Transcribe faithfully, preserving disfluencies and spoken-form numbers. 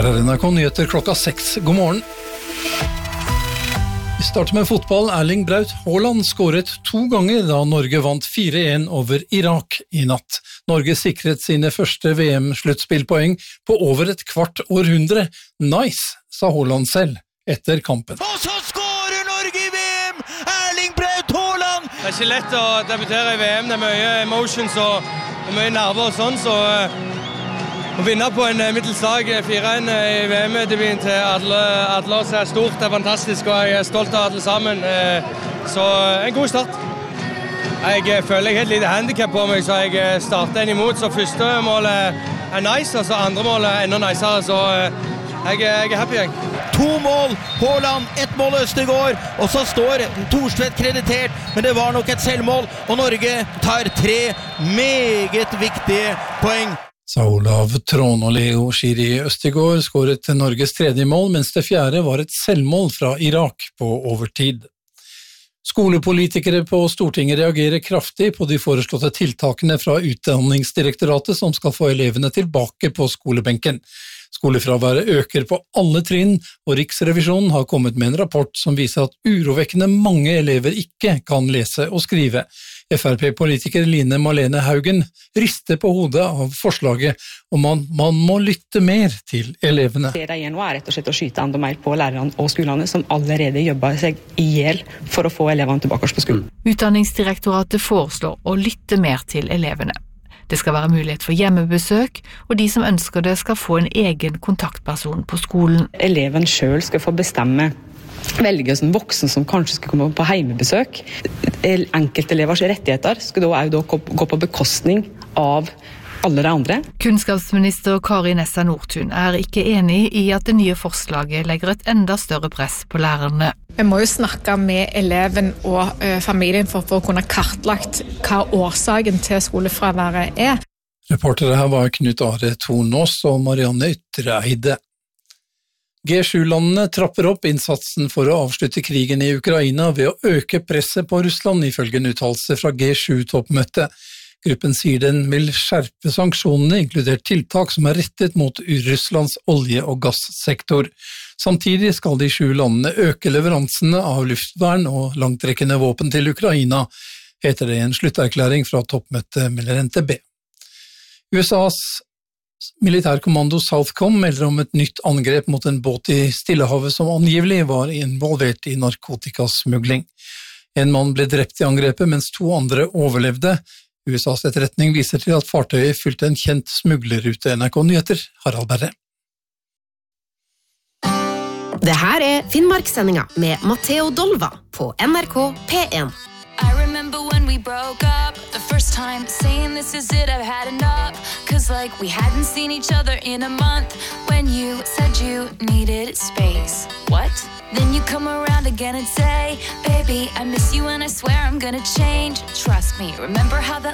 Her er N R K Nyheter klokka seks. God morgen. Vi starter med fotball. Erling Braut Haaland skåret to ganger da Norge vant fire en over Irak i natt. Norge sikret sine første V M-sluttspillpoeng på over et kvart århundre. Nice, sa Haaland selv etter kampen. Og så skårer Norge i V M! Erling Braut Haaland! Det er ikke lett å debutere i V M, det er mye emotions og, og mye nerver og sånn, så å vinne på en middelslag fire en i V M-debuten til alle, alle oss er stort, det er fantastisk, og jeg er stolt av alle sammen. Så en god start. Jeg føler jeg har et lite handicap på meg, så jeg starter en imot. Så første målet er nice, og så andre målet er enda nicere, så jeg, jeg er happy, jeg. To mål, Haaland, ett mål Østegård, og så står Thorstvedt kreditert, men det var nok et selvmål, og Norge tar tre meget viktige poeng. Sa Olav Trån, og Leo Schiri Østegård skåret til Norges tredje mål, mens det fjerde var et selvmål fra Irak på overtid. Skolepolitikere på Stortinget reagerer kraftig på de foreslåtte tiltakene fra Utdanningsdirektoratet som skal få elevene tilbake på skolebenken. Skolefraværet øker på alle trinn, og Riksrevisjonen har kommet med en rapport som viser at urovekkende mange elever ikke kan lese og skrive. F R P-politiker Line Malene Haugen rister på hodet av forslaget om at man må lytte mer til elevene. Det er nå er rett og slett å skyte enda mer på lærerne og skolene som allerede jobber seg ihjel for å få elevene tilbake på skolen. Utdanningsdirektoratet foreslår å lytte mer til elevene. Det skal være mulighet for hjemmebesøk, og de som ønsker det skal få en egen kontaktperson på skolen. Eleven selv skal få bestemme, velge som voksen som kanskje skal komme på hjemmebesøk. Enkeltelevers rettigheter skal da også gå på bekostning av alle de andre. Kunnskapsminister Kari Nessa Nordtun er ikke enig i at det nye forslaget legger et enda større press på lærerne. Vi må jo snakke med eleven og ø, familien for, for å kunne kartlagt hva årsaken til skolefraværet er. Reportere her var Knut Are Tornås og Marianne Ytreide. G sju-landene trapper opp innsatsen for å avslutte krigen i Ukraina ved å øke presset på Russland, ifølge en uttalelse fra G sju-toppmøtet. Gruppen sier den vil skjerpe sanksjonene, inkludert tiltak som er rettet mot Russlands olje- og gassektor. Samtidig skal de sju landene øke leveransene av luftvern og langtrekkende våpen til Ukraina, heter det i en slutterklæring fra toppmøtet, melder N T B. U S A's militærkommando Southcom melder om et nytt angrep mot en båt i Stillehavet som angivelig var involvert i narkotikasmugling. En mann ble drept i angrepet, mens to andre overlevde. U S A's etterretning viser til at fartøyet fylte en kjent smuglerrute. N R K Nyheter, Harald Berre. Det her er Finnmarkssendinga med Matteo Dolva på N R K P en. I remember when we broke up the first time, saying this is it, I've had enough, cause like we hadn't seen each other in a month, when you said you needed space. What? Then you come around again and say, baby, I miss you and I swear I'm gonna change. Trust me, remember how that